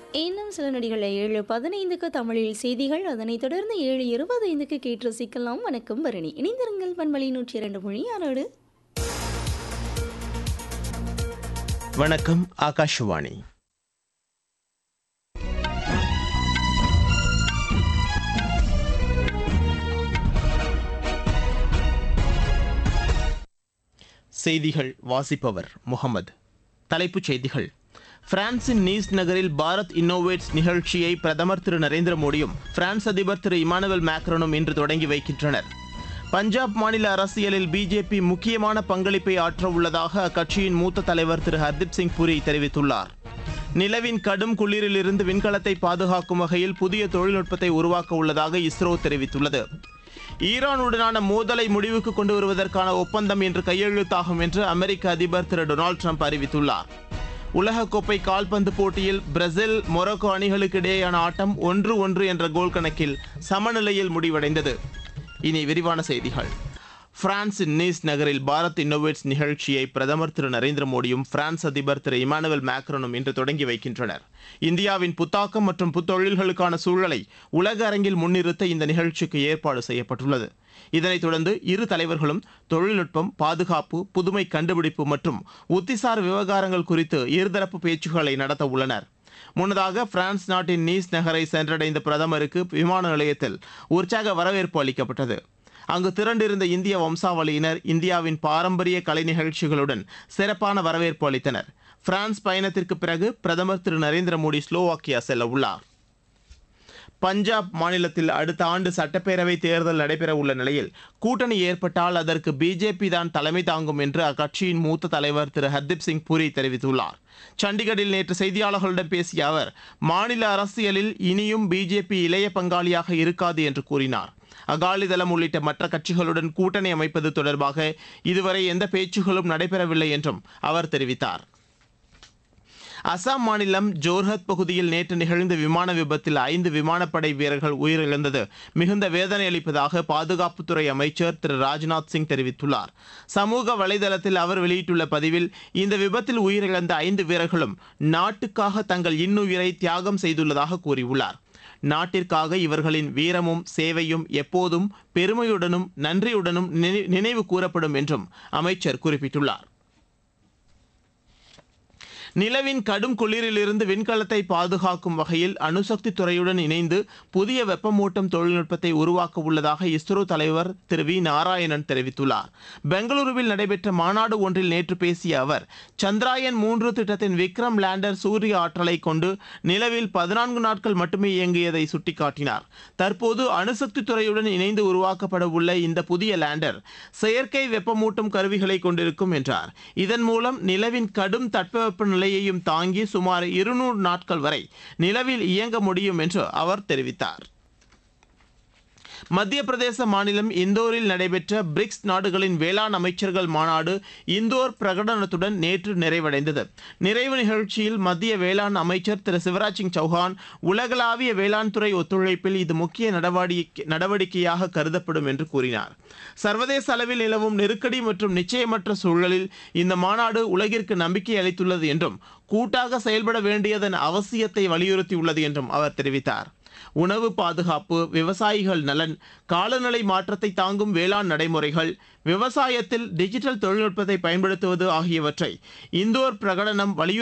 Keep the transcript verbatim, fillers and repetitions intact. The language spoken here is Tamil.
இன்னும் சில நொடிகளில் ஏழு பதினைந்துக்கு தமிழில் செய்திகள், அதனைத் தொடர்ந்து ஏழு இருபத்தைந்துக்கு கேட்டு ரசிக்கலாம். வணக்கம் பரணி. இணைந்திருங்கள் பண்பலை நூற்றி இரண்டு மொழி யாரோடு. வணக்கம் ஆகாஷவாணி. செய்திகள் வாசிப்பவர் முகமது. தலைப்புச் செய்திகள். பிரான்சின் நீஸ் நகரில் பாரத் இன்னோவேட்ஸ் நிகழ்ச்சியை பிரதமர் திரு நரேந்திர மோடியும் பிரான்ஸ் அதிபர் திரு இமானுவேல் மேக்ரானும் இன்று தொடங்கி வைக்கின்றனர். பஞ்சாப் மாநில அரசியலில் பிஜேபி முக்கியமான பங்களிப்பை ஆற்ற உள்ளதாக அக்கட்சியின் மூத்த தலைவர் திரு ஹர்தீப் சிங் புரி தெரிவித்துள்ளார். நிலவின் கடும் குளிரிலிருந்து விண்கலத்தை பாதுகாக்கும் வகையில் புதிய தொழில்நுட்பத்தை உருவாக்க உள்ளதாக இஸ்ரோ தெரிவித்துள்ளது. ஈரானுடனான மோதலை முடிவுக்கு கொண்டு வருவதற்கான ஒப்பந்தம் இன்று கையெழுத்தாகும் என்று அமெரிக்க அதிபர் திரு டொனால்டு ட்ரம்ப் அறிவித்துள்ளார். உலகக்கோப்பை கால்பந்து போட்டியில் பிரேசில் மொரோக்கோ அணிகளுக்கு இடையேயான ஆட்டம் ஒன்று ஒன்று என்ற கோல் கணக்கில் சமநிலையில் முடிவடைந்தது. இனி விரிவான செய்திகள். பிரான்சின் நீஸ் நகரில் பாரத் இன்னோவேட்ஸ் நிகழ்ச்சியை பிரதமர் திரு நரேந்திர மோடியும் பிரான்ஸ் அதிபர் திரு இமானுவேல் மேக்ரானும் இன்று தொடங்கி வைக்கின்றனர். இந்தியாவின் புத்தாக்கம் மற்றும் புத்தொழில்களுக்கான சூழலை உலக அரங்கில் முன்னிறுத்த இந்த நிகழ்ச்சிக்கு ஏற்பாடு செய்யப்பட்டுள்ளது. இதனைத் தொடர்ந்து இரு தலைவர்களும் தொழில்நுட்பம், பாதுகாப்பு, புதுமை கண்டுபிடிப்பு மற்றும் உத்திசார் விவகாரங்கள் குறித்து இருதரப்பு பேச்சுக்களை நடத்த உள்ளனர். முன்னதாக பிரான்ஸ் நாட்டின் நீஸ் நகரை சென்றடைந்த பிரதமருக்கு விமான நிலையத்தில் உற்சாக வரவேற்பு அளிக்கப்பட்டது. அங்கு திரண்டிருந்த இந்திய வம்சாவளியினர் இந்தியாவின் பாரம்பரிய கலை நிகழ்ச்சிகளுடன் சிறப்பான வரவேற்பு அளித்தனர். பிரான்ஸ் பயணத்திற்கு பிறகு பிரதமர் திரு நரேந்திர மோடி ஸ்லோவாக்கியா செல்ல உள்ளார். பஞ்சாப் மாநிலத்தில் அடுத்த ஆண்டு சட்டப்பேரவை தேர்தல் நடைபெற உள்ள நிலையில் கூட்டணி ஏற்பட்டால் அதற்கு பிஜேபி தான் தலைமை தாங்கும் என்று அக்கட்சியின் மூத்த தலைவர் திரு ஹர்தீப் சிங் புரி தெரிவித்துள்ளார். சண்டிகரில் நேற்று செய்தியாளர்களிடம் பேசிய அவர், மாநில அரசியலில் இனியும் பிஜேபி இளைய பங்காளியாக இருக்காது என்று கூறினார். அகாலிதளம் உள்ளிட்ட மற்ற கட்சிகளுடன் கூட்டணி அமைப்பது தொடர்பாக இதுவரை எந்த பேச்சுகளும் நடைபெறவில்லை என்றும் அவர் தெரிவித்தார். அசாம் மாநிலம் ஜோர்ஹத் பகுதியில் நேற்று நிகழ்ந்த விமான விபத்தில் ஐந்து விமானப்படை வீரர்கள் உயிரிழந்தது மிகுந்த வேதனை அளிப்பதாக பாதுகாப்புத்துறை அமைச்சர் திரு ராஜ்நாத் சிங் தெரிவித்துள்ளார். சமூக வலைதளத்தில் அவர் வெளியிட்டுள்ள பதிவில், இந்த விபத்தில் உயிரிழந்த ஐந்து வீரர்களும் நாட்டுக்காக தங்கள் இன்னுயிரை தியாகம் செய்துள்ளதாக கூறியுள்ளார். நாட்டிற்காக இவர்களின் வீரமும் சேவையும் எப்போதும் பெருமையுடனும் நன்றியுடனும் நினைவு கூறப்படும் என்றும் அமைச்சர் குறிப்பிட்டுள்ளார். நிலவின் கடும் குளிரிலிருந்து விண்கலத்தை பாதுகாக்கும் வகையில் அணுசக்தி துறையுடன் இணைந்து புதிய வெப்பமூட்டும் தொழில்நுட்பத்தை உருவாக்க உள்ளதாக இஸ்ரோ தலைவர் திரு வி நாராயணன் தெரிவித்துள்ளார். பெங்களூருவில் நடைபெற்ற மாநாடு ஒன்றில் நேற்று பேசிய அவர், சந்திராயன் மூன்று திட்டத்தின் விக்ரம் லேண்டர் சூரிய ஆற்றலை கொண்டு நிலவில் பதினான்கு நாட்கள் மட்டுமே இயங்கியதை சுட்டிக்காட்டினார். தற்போது அணுசக்தி துறையுடன் இணைந்து உருவாக்கப்பட உள்ள இந்த புதிய லேண்டர் செயற்கை வெப்பமூட்டும் கருவிகளை கொண்டிருக்கும் என்றார். இதன் மூலம் நிலவின் கடும் தட்பவெப்ப நிலையையும் தாங்கி சுமார் இருநூறு நாட்கள் வரை நிலவில் இயங்க முடியும் என்று அவர் தெரிவித்தார். மத்திய பிரதேச மாநிலம் இந்தோரில் நடைபெற்ற பிரிக்ஸ் நாடுகளின் வேளாண் அமைச்சர்கள் மாநாடு இந்தோர் பிரகடனத்துடன் நேற்று நிறைவடைந்தது. நிறைவு நிகழ்ச்சியில் மத்திய வேளாண் அமைச்சர் திரு சிவராஜ் சிங் சௌஹான், உலகளாவிய வேளாண் துறை ஒத்துழைப்பில் இது முக்கிய நடவடிக்கையாக கருதப்படும் என்று கூறினார். சர்வதேச அளவில் நிலவும் நெருக்கடி மற்றும் நிச்சயமற்ற சூழலில் இந்த மாநாடு உலகிற்கு நம்பிக்கை அளித்துள்ளது என்றும் கூட்டாக செயல்பட வேண்டியதன் அவசியத்தை வலியுறுத்தியுள்ளது என்றும் அவர் தெரிவித்தார். உணவு பாதுகாப்பு, விவசாயிகள் நலன், காலநிலை மாற்றத்தை தாங்கும் வேளாண் நடைமுறைகள், விவசாயத்தில் டிஜிட்டல் தொழில்நுட்பத்தை பயன்படுத்துவது ஆகியவற்றை இந்தோர் பிரகடனம் வலியுறுத்தி